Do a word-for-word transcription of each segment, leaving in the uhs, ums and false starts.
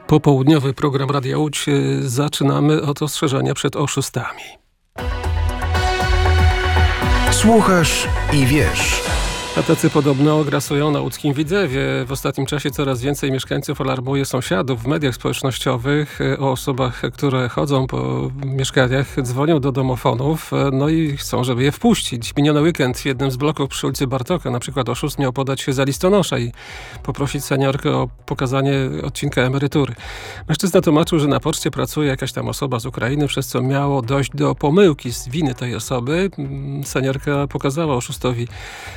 Popołudniowy program Radia Łódź zaczynamy od ostrzeżenia przed oszustami. Słuchasz i wiesz. A tacy podobno grasują na łódzkim Widzewie. W ostatnim czasie coraz więcej mieszkańców alarmuje sąsiadów w mediach społecznościowych o osobach, które chodzą po mieszkaniach, dzwonią do domofonów, no i chcą, żeby je wpuścić. Miniony weekend w jednym z bloków przy ulicy Bartoka na przykład oszust miał podać się za listonosza i poprosić seniorkę o pokazanie odcinka emerytury. Mężczyzna tłumaczył, że na poczcie pracuje jakaś tam osoba z Ukrainy, przez co miało dojść do pomyłki z winy tej osoby. Seniorka pokazała oszustowi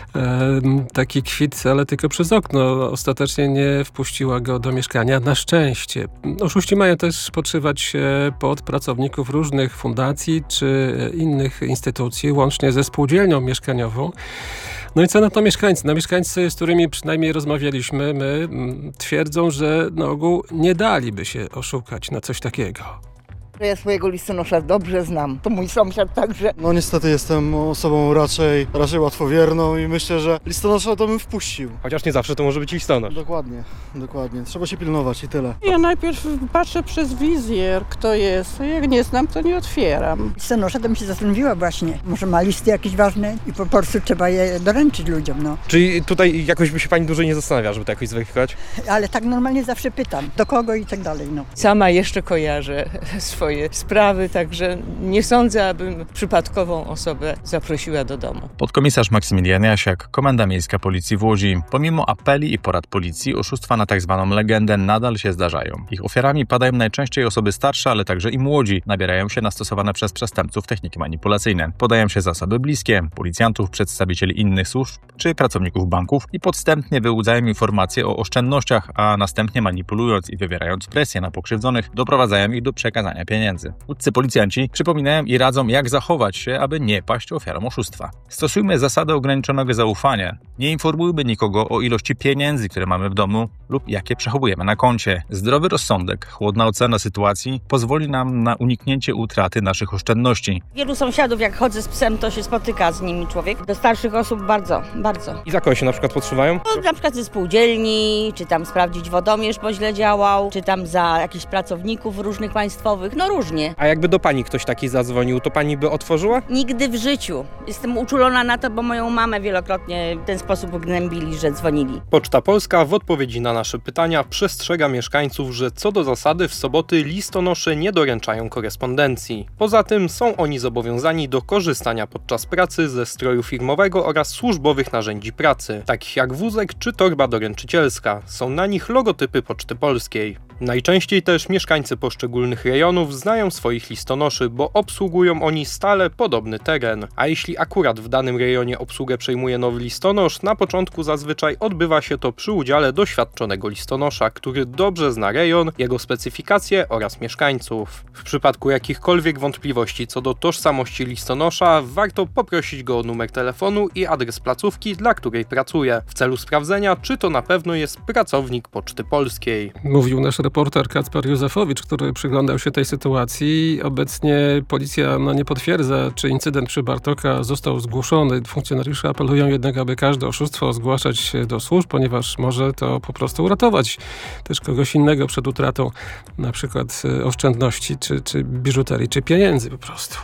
e, taki kwit, ale tylko przez okno. Ostatecznie nie wpuściła go do mieszkania. Na szczęście. Oszuści mają też podszywać się pod pracowników różnych fundacji czy innych instytucji, łącznie ze spółdzielnią mieszkaniową. No i co na to mieszkańcy? No mieszkańcy, z którymi przynajmniej rozmawialiśmy, my twierdzą, że na ogół nie daliby się oszukać na coś takiego. Ja swojego listonosza dobrze znam. To mój sąsiad także. No niestety jestem osobą raczej, raczej łatwowierną i myślę, że listonosza to bym wpuścił. Chociaż nie zawsze to może być listonosz. Dokładnie, dokładnie. Trzeba się pilnować i tyle. Ja najpierw patrzę przez wizjer, kto jest. Jak nie znam, to nie otwieram. Listonosza to mi się zastanowiła właśnie. Może ma listy jakieś ważne i po prostu trzeba je doręczyć ludziom, no. Czyli tutaj jakoś by się pani dłużej nie zastanawia, żeby to jakoś zweryfikować? Ale tak normalnie zawsze pytam, do kogo i tak dalej, no. Sama jeszcze kojarzę swoje sprawy, także nie sądzę, abym przypadkową osobę zaprosiła do domu. Podkomisarz Maksymilian Jasiak, Komenda Miejska Policji w Łodzi. Pomimo apeli i porad policji, oszustwa na tak zwaną legendę nadal się zdarzają. Ich ofiarami padają najczęściej osoby starsze, ale także i młodzi. Nabierają się na stosowane przez przestępców techniki manipulacyjne. Podają się zasoby bliskie, policjantów, przedstawicieli innych służb czy pracowników banków i podstępnie wyłudzają informacje o oszczędnościach, a następnie manipulując i wywierając presję na pokrzywdzonych, doprowadzają ich do przekazania pieniędzy. Łódzcy policjanci przypominają i radzą, jak zachować się, aby nie paść ofiarą oszustwa. Stosujmy zasadę ograniczonego zaufania. Nie informujmy nikogo o ilości pieniędzy, które mamy w domu lub jakie przechowujemy na koncie. Zdrowy rozsądek, chłodna ocena sytuacji pozwoli nam na uniknięcie utraty naszych oszczędności. Wielu sąsiadów, jak chodzę z psem, to się spotyka z nimi człowiek. Do starszych osób bardzo, bardzo. I za kogo się na przykład podszywają? No, na przykład ze spółdzielni, czy tam sprawdzić wodomierz, bo źle działał, czy tam za jakichś pracowników różnych państwowych, no różnie. A jakby do pani ktoś taki zadzwonił, to pani by otworzyła? Nigdy w życiu. Jestem uczulona na to, bo moją mamę wielokrotnie w ten sposób gnębili, że dzwonili. Poczta Polska w odpowiedzi na nasze pytania przestrzega mieszkańców, że co do zasady w soboty listonosze nie doręczają korespondencji. Poza tym są oni zobowiązani do korzystania podczas pracy ze stroju firmowego oraz służbowych narzędzi pracy, takich jak wózek czy torba doręczycielska. Są na nich logotypy Poczty Polskiej. Najczęściej też mieszkańcy poszczególnych rejonów znają swoich listonoszy, bo obsługują oni stale podobny teren. A jeśli akurat w danym rejonie obsługę przejmuje nowy listonosz, na początku zazwyczaj odbywa się to przy udziale doświadczonego listonosza, który dobrze zna rejon, jego specyfikacje oraz mieszkańców. W przypadku jakichkolwiek wątpliwości co do tożsamości listonosza, warto poprosić go o numer telefonu i adres placówki, dla której pracuje, w celu sprawdzenia, czy to na pewno jest pracownik Poczty Polskiej. Mówił nasz reporter Kacper Józefowicz, który przyglądał się tej sytuacji. Obecnie policja no, nie potwierdza, czy incydent przy Bartoka został zgłoszony. Funkcjonariusze apelują jednak, aby każde oszustwo zgłaszać do służb, ponieważ może to po prostu uratować też kogoś innego przed utratą na przykład oszczędności, czy, czy biżuterii, czy pieniędzy po prostu.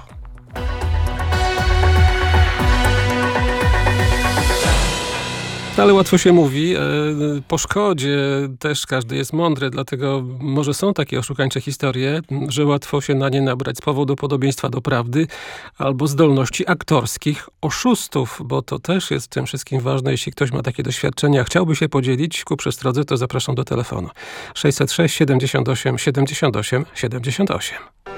Ale łatwo się mówi, po szkodzie też każdy jest mądry, dlatego może są takie oszukańcze historie, że łatwo się na nie nabrać z powodu podobieństwa do prawdy albo zdolności aktorskich oszustów, bo to też jest w tym wszystkim ważne. Jeśli ktoś ma takie doświadczenia, chciałby się podzielić ku przestrodze, to zapraszam do telefonu sześćset sześć siedemdziesiąt osiem siedemdziesiąt osiem siedemdziesiąt osiem.